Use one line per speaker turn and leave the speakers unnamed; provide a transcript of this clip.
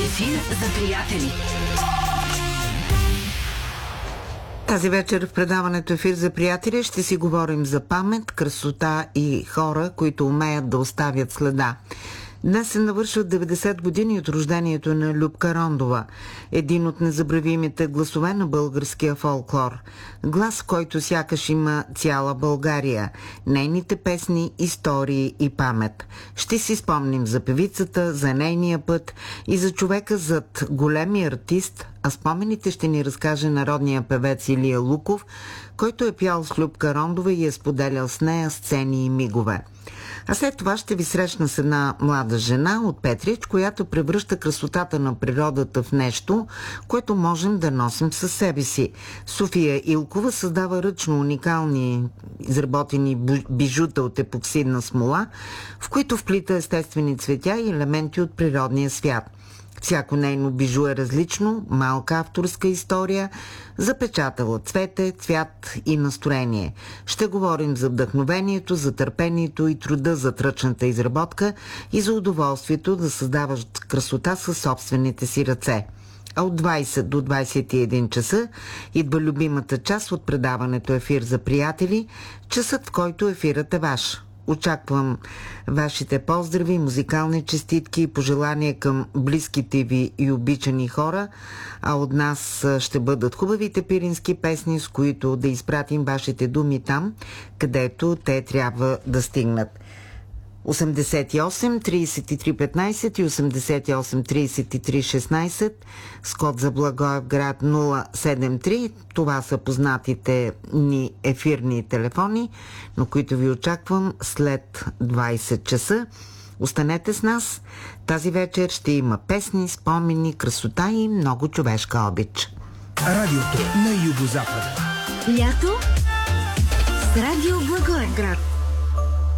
Ефир за приятели.
Тази вечер в предаването Ефир за приятели ще си говорим за памет, красота и хора, които умеят да оставят следа. Днес се навършват 90 години от рождението на Любка Рондова, един от незабравимите гласове на българския фолклор. Глас, който сякаш има цяла България, нейните песни, истории и памет. Ще си спомним за певицата, за нейния път и за човека зад големия артист, а спомените ще ни разкаже народния певец Илия Луков, който е пял с Любка Рондова и е споделял с нея сцени и мигове. А след това ще ви срещна с една млада жена от Петрич, която превръща красотата на природата в нещо, което можем да носим със себе си. София Илкова създава ръчно уникални изработени бижута от епоксидна смола, в които вплита естествени цветя и елементи от природния свят. Всяко нейно бижу е различно, малка авторска история, запечатала цвете, цвят и настроение. Ще говорим за вдъхновението, за търпението и труда за ръчната изработка и за удоволствието да създаваш красота със собствените си ръце. А от 20 до 21 часа идва любимата част от предаването Ефир за приятели, часът, в който ефирът е ваш. Очаквам вашите поздрави, музикални честитки и пожелания към близките ви и обичани хора, а от нас ще бъдат хубавите пирински песни, с които да изпратим вашите думи там, където те трябва да стигнат. 88 33 15 и 88 33 16 с код за Благоевград 073. Това са познатите ни ефирни телефони, на които ви очаквам след 20 часа. Останете с нас. Тази вечер ще има песни, спомени, красота и много човешка обич.
Радиото на Югозапада.
Лято с Радио Благоевград.